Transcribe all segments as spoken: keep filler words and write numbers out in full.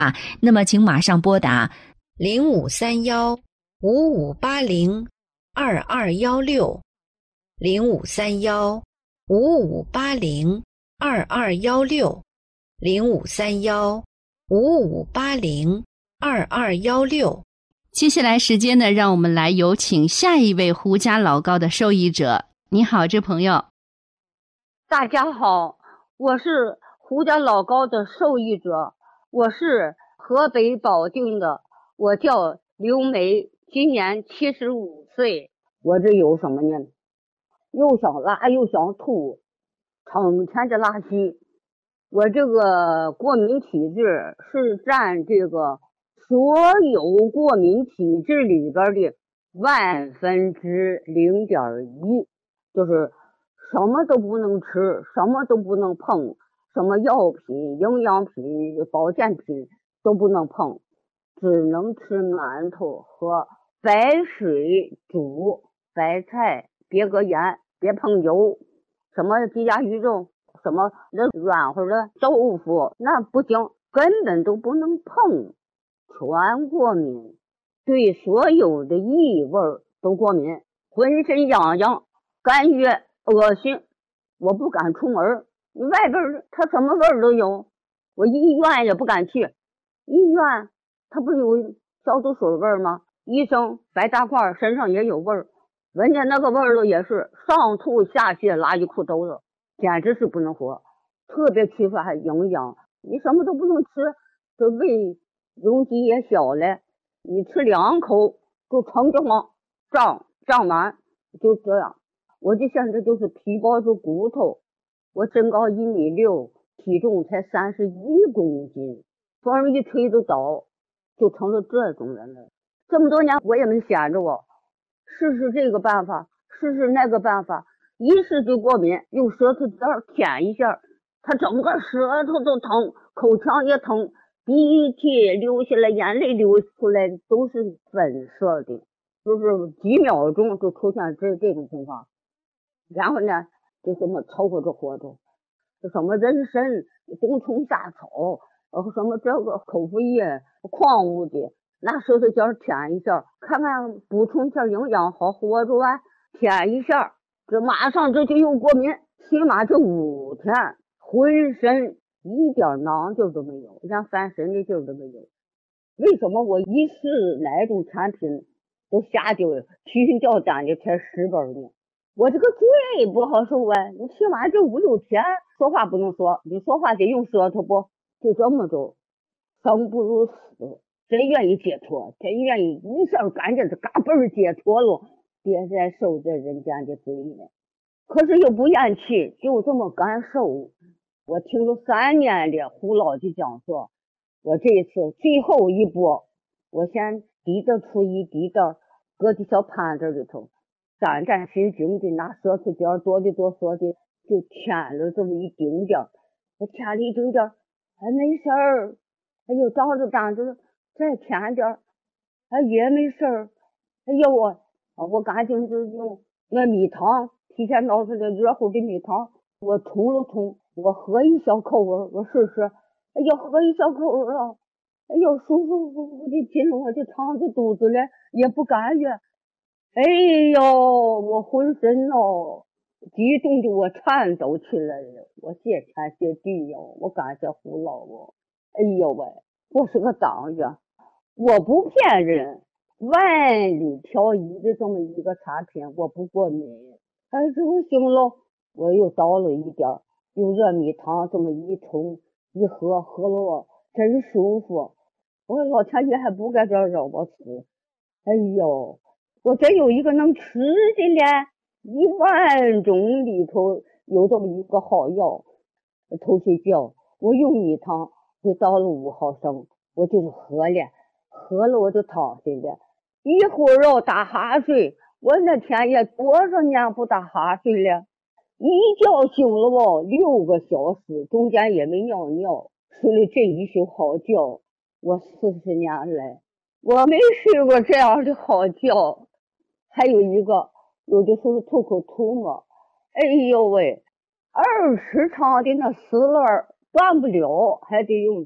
那么请马上拨打零五三幺五五八零二二幺六零五三幺五五八零二二幺六零五三幺五五八零二二幺六。 接下来时间呢，让我们来有请下一位胡家老高的受益者。你好，这朋友。 大家好，我是胡家老高的受益者，我是河北保定的，我叫刘梅，今年七十五岁。我这有什么呢？又想拉又想吐，成天的拉稀。我这个过敏体质是占这个所有过敏体质里边的万分之零点一，就是什么都不能吃，什么都不能碰，什么药品、营养品、保健品都不能碰，只能吃馒头和白水煮白菜，别搁盐，别碰油，什么鸡鸭鱼肉，什么那软和的豆腐，那不行，根本都不能碰，全过敏，对所有的异味都过敏，浑身痒痒，干哕恶心，我不敢出门，外边它什么味儿都有，我医院也不敢去，医院它不是有消毒水味儿吗？医生白大褂身上也有味儿，闻见那个味儿了也是上吐下泻，拉一裤兜子，简直是不能活，特别缺乏营养，你什么都不能吃，这胃容积也小了，你吃两口就撑得慌，胀胀满，就这样。我这现在就是皮包着骨头，我身高一米六，体重才三十一公斤，风一吹就倒，就成了这种人了。这么多年我也没闲着我，试试这个办法，试试那个办法，一试就过敏，用舌头尖舔一下，它整个舌头都疼，口腔也疼，鼻涕流下来，眼泪流出来都是粉色的，就是几秒钟就出现这这种情况。然后呢，就这么凑合着活着，什么人参、冬虫夏草，呃，什么这个口服液、矿物的，拿舌头尖舔一下，看看补充一下营养，好活着啊。舔一下，这马上这就又过敏，起码这五天，浑身一点囊劲都没有，连翻身的劲儿都没有。为什么我一试哪种产品都下掉提心吊胆的才十本呢？我这个嘴不好受啊，你起码这五六天说话不能说，你说话得用舌头不？就这么着，生不如死，真愿意解脱，真愿意一下赶紧的嘎嘣儿解脱了，别再受这人间的罪了。可是又不咽气，就这么干受。我听了三年的胡老的讲座，我这一次最后一波，我先滴着出一滴的，搁在小盘子里头，战战兢兢的拿舌头尖哆的哆嗦的就舔了这么一丁点儿，我舔了一丁点儿，还没事儿，哎呦照着胆子再舔点儿，还也没事儿，哎呦我我赶紧就用那蜜糖，提前熬出来热乎的蜜糖，我冲了冲，我喝一小口味，我试试，哎呦喝一小口味啊，哎呦舒舒服服的进了我的肠子肚子里，也不干哕。哎呦，我浑身哦，激动的我颤抖起来了，我谢天谢地哟，我感谢胡老哦，哎呦喂，我是个党员，我不骗人，万里挑一的这么一个产品，我不过敏，哎，这我行了，我又倒了一点，用热蜜糖这么一冲一喝，喝了我真舒服，我老天爷还不该这让我死，哎呦。我真有一个能吃的嘞，一万种里头有这么一个好药，头睡觉我用蜜糖就倒了五毫升，我就是喝了，喝了我就躺下了，一会儿要打哈睡，我那天也多少年不打哈睡了，一觉醒了哦，六个小时，中间也没尿尿，睡了这一宿好觉，我四十年来我没睡过这样的好觉。还有一个，有的时候吐口吐沫，哎呦喂，二十长的那丝轮断不了，还得用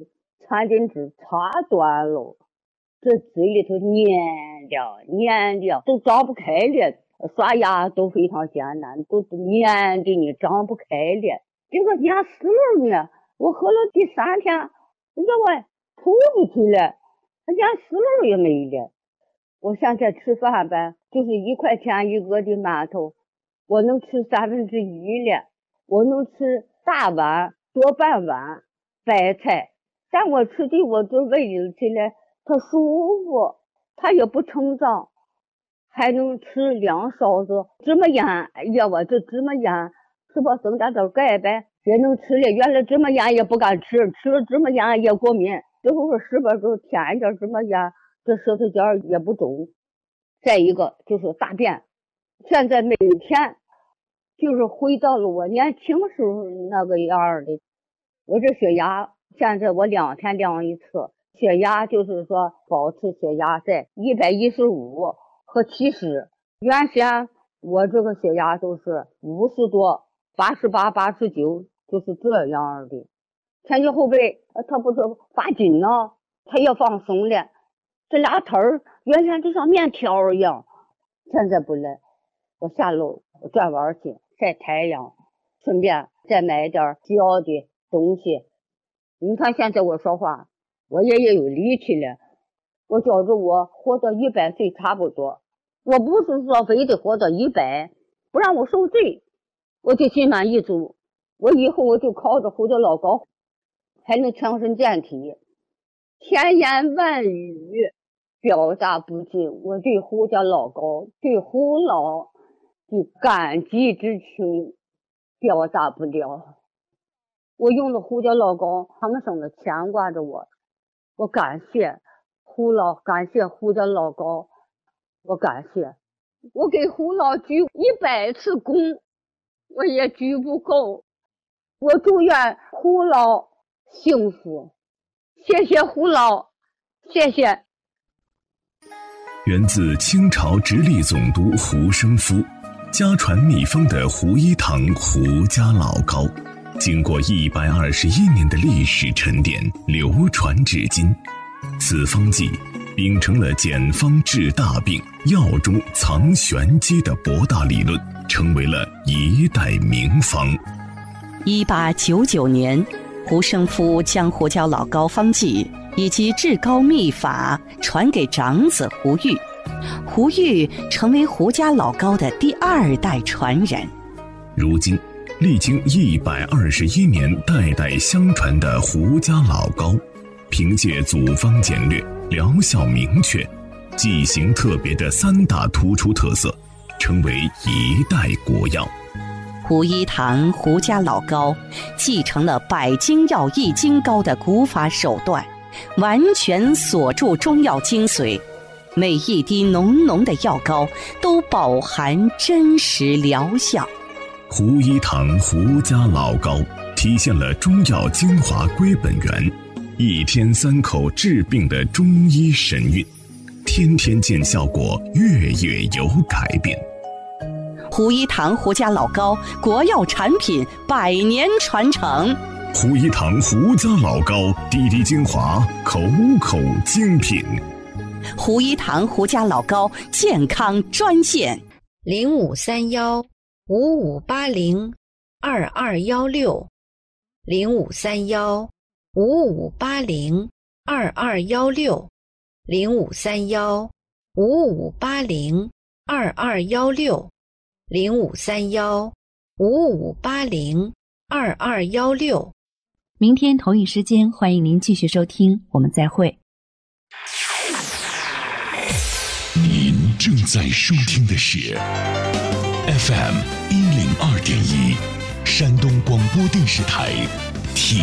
餐巾纸擦断了，这嘴里头黏的黏的都张不开了，刷牙都非常艰难，都黏的你张不开了。这个牙石榴呢，我喝了第三天，人家我吐出去了，牙石榴也没了。我现在吃饭呗，就是一块钱一个的馒头，我能吃三分之一了，我能吃大碗多半碗白菜，但我吃的我这胃里起来它舒服，它也不成长，还能吃两勺子芝麻盐。哎呀，我这芝麻盐是不增加点钙呗，也能吃了。原来芝麻盐也不敢吃，吃了芝麻盐也过敏，最后说是不是就添一点芝麻盐，这舌头尖也不肿。再一个就是大便，现在每天就是回到了我年轻时候那个样的。我这血压现在我两天量一次，血压就是说保持血压在一百一十五和七十。原先我这个血压都是五十多、八十八、八十九，就是这样的。前肩后背它不是发紧呢，它也放松了。这俩腿儿原先就像面条一样，现在不来。我下楼我转弯去晒太阳，顺便再买点嚼的东西。你看现在我说话，我也也有力气了。我觉着我活到一百岁差不多。我不是说非得活到一百，不让我受罪，我就心满意足。我以后我就靠着胡椒老高，还能强身健体。千言万语表达不尽我对胡椒老高、对胡老的感激之情，表达不了。我用了胡椒老高，他们省的牵挂着我，我感谢胡老，感谢胡椒老高，我感谢，我给胡老鞠一百次躬，我也鞠不够。我祝愿胡老幸福，谢谢胡老，谢谢。 源自清朝直隶总督胡生夫，家传秘方的胡一堂胡家老膏，经过一百二十一年的历史沉淀，流传至今。此方剂秉承了简方治大病、药中藏玄机的博大理论，成为了一代名方。 一八九九年，胡生夫将胡椒老膏方剂以及治膏秘法传给长子胡玉，胡玉成为胡家老膏的第二代传人。 如今历经一百二十一年代代相传的胡家老膏，凭借组方简略、疗效明确、剂型特别的三大突出特色，成为一代国药。 胡一堂胡家老膏继承了百金药益精膏的古法手段，完全锁住中药精髓，每一滴浓浓的药膏都饱含真实疗效。 胡一堂胡家老膏体现了中药精华归本源，一天三口治病的中医神韵，天天见效果，月月有改变。 胡一堂胡家老膏国药产品百年传承。 胡一堂胡家老膏滴滴精华，口口精品。 胡一堂胡家老膏健康专线零五三幺五五八零二二幺六零五三幺五五八零二二幺六零五三幺五五八零二二幺六零五三幺五五八零二二幺六。 明天同一时间，欢迎您继续收听，我们再会。 您正在收听的是 F M 一零二点一，山东广播电视台。